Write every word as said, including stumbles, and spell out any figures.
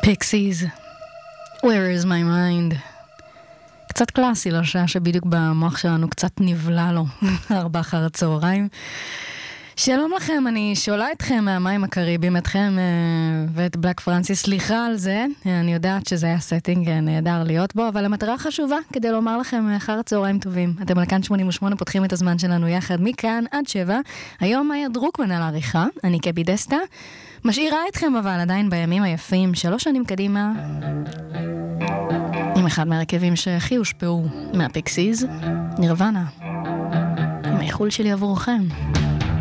Pixies, Where is my mind? קצת קלאסי לשעה שבדיוק במוח שלנו קצת נבלה לו, ארבע אחר הצהריים. שלום לכם, אני שואלה אתכם מהמים הקריבים, אתכם ואת בלק פרנסיס, סליחה על זה, אני יודעת שזה היה סטינג נהדר להיות בו, אבל המטרה חשובה כדי לומר לכם אחר הצהריים טובים. אתם על כאן שמונים ושמונה, פותחים את הזמן שלנו יחד מכאן עד שבע. היום מאיה דרוקמן על העריכה, אני קבי דסטה, משאירה אתכם אבל עדיין בימים היפים, שלוש שנים קדימה, עם אחד מהרכבים שהכי הושפעו מהפיקסיז, נירוונה, עם האיחול שלי עבורכם.